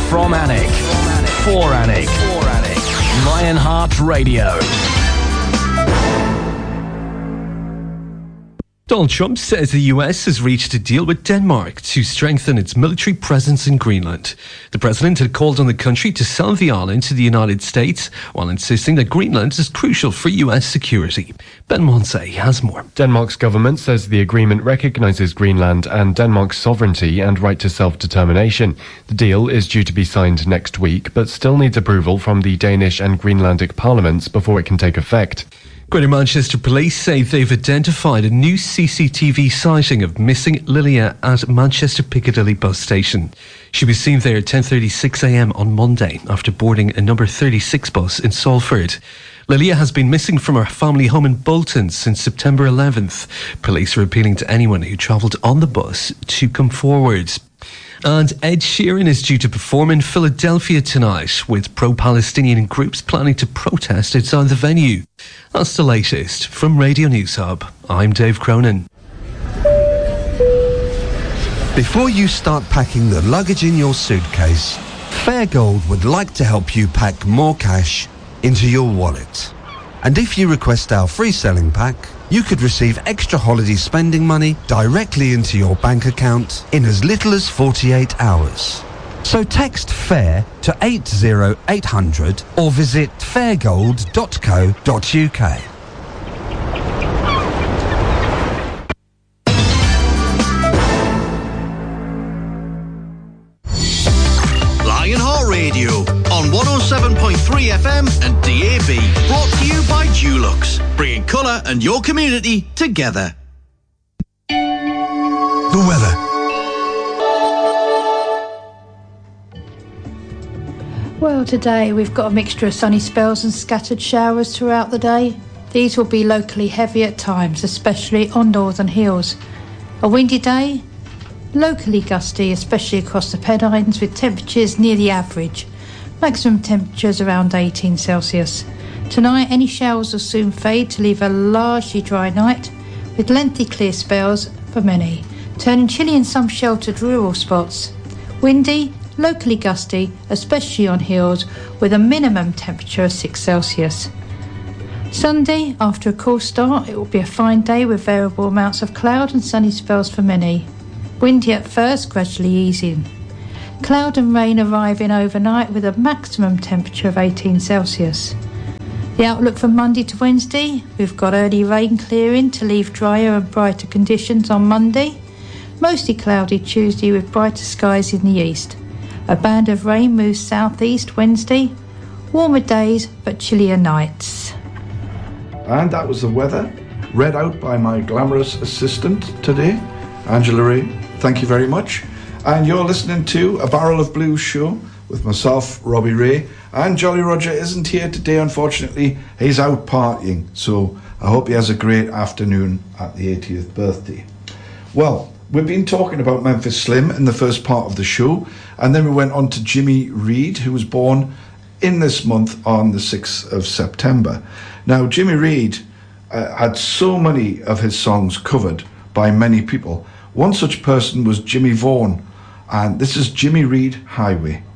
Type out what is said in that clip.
From Anik. For Anik. Lionheart Radio. Donald Trump says the US has reached a deal with Denmark to strengthen its military presence in Greenland. The president had called on the country to sell the island to the United States while insisting that Greenland is crucial for US security. Ben Monsey has more. Denmark's government says the agreement recognises Greenland and Denmark's sovereignty and right to self-determination. The deal is due to be signed next week, but still needs approval from the Danish and Greenlandic parliaments before it can take effect. Greater Manchester Police say they've identified a new CCTV sighting of missing Lilia at Manchester Piccadilly bus station. She was seen there at 10:36am on Monday after boarding a number 36 bus in Salford. Lilia has been missing from her family home in Bolton since September 11th. Police are appealing to anyone who travelled on the bus to come forward. And Ed Sheeran is due to perform in Philadelphia tonight, with pro-Palestinian groups planning to protest outside the venue. That's the latest from Radio News Hub. I'm Dave Cronin. Before you start packing the luggage in your suitcase, Fairgold would like to help you pack more cash into your wallet. And if you request our free selling pack, you could receive extra holiday spending money directly into your bank account in as little as 48 hours. So text FAIR to 80800 or visit fairgold.co.uk. Lionheart Radio on 107.3 FM and DAB. Brought to you by Dulux, bringing colour and your community together. The weather. Well, today we've got a mixture of sunny spells and scattered showers throughout the day. These will be locally heavy at times, especially on northern hills. A windy day, locally gusty, especially across the Pennines, with temperatures near the average. Maximum temperatures around 18 Celsius. Tonight, any showers will soon fade to leave a largely dry night, with lengthy clear spells for many, turning chilly in some sheltered rural spots. Windy, locally gusty, especially on hills, with a minimum temperature of 6 Celsius. Sunday, after a cool start, it will be a fine day with variable amounts of cloud and sunny spells for many. Windy at first, gradually easing. Cloud and rain arriving overnight with a maximum temperature of 18 Celsius. The outlook from Monday to Wednesday, we've got early rain clearing to leave drier and brighter conditions on Monday. Mostly cloudy Tuesday with brighter skies in the east. A band of rain moves southeast Wednesday. Warmer days but chillier nights. And that was the weather, read out by my glamorous assistant today, Angela Ray. Thank you very much. And you're listening to A Barrel of Blues show with myself, Robbie Ray. And Jolly Roger isn't here today, unfortunately. He's out partying. So I hope he has a great afternoon at the 80th birthday. Well, we've been talking about Memphis Slim in the first part of the show. And then we went on to Jimmy Reed, who was born in this month on the 6th of September. Now, Jimmy Reed had so many of his songs covered by many people. One such person was Jimmy Vaughan, and this is Jimmy Reed Highway.